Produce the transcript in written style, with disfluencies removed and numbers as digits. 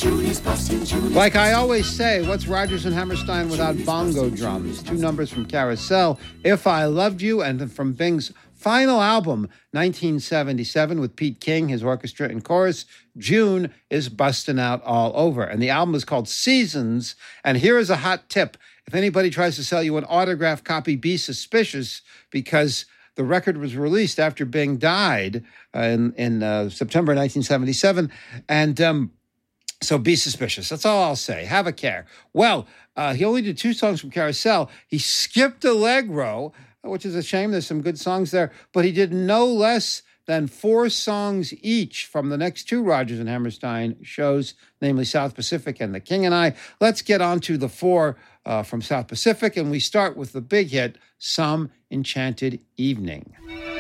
Like I always say, what's Rodgers and Hammerstein without bongo drums? Two numbers from Carousel, If I Loved You, and then from Bing's final album, 1977, with Pete King, his orchestra and chorus, June is Bustin' Out All Over. And the album is called Seasons. And here is a hot tip. If anybody tries to sell you an autographed copy, be suspicious, because the record was released after Bing died in September 1977. And so be suspicious. That's all I'll say. Have a care. Well, he only did 2 songs from Carousel. He skipped Allegro, which is a shame. There's some good songs there. But he did no less than 4 songs each from the next 2 Rodgers and Hammerstein shows, namely South Pacific and The King and I. Let's get on to the 4 from South Pacific, and we start with the big hit, Some Enchanted Evening.